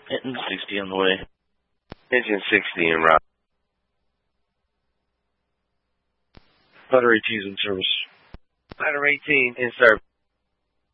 Hitting 60 on the way. Engine 60 en route. Ladder 18 is in service. Ladder 18 in service.